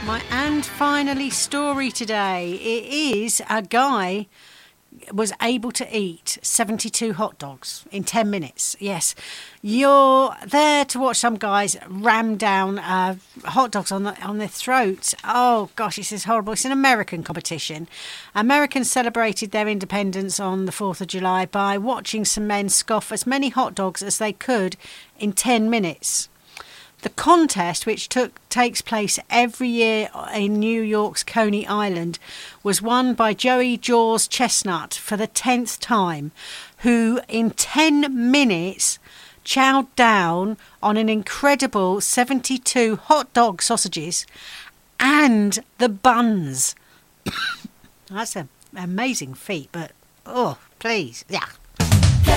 My and finally story today. It is a guy was able to eat 72 hot dogs in 10 minutes. Yes, you're there to watch some guys ram down hot dogs on their throats. Oh gosh, this is horrible. It's an American competition. Americans celebrated their independence on the 4th of July by watching some men scoff as many hot dogs as they could in 10 minutes. The contest, which takes place every year in New York's Coney Island, was won by Joey Jaws Chestnut for the 10th time, who in 10 minutes chowed down on an incredible 72 hot dog sausages and the buns. That's an amazing feat, but, oh, please, yeah.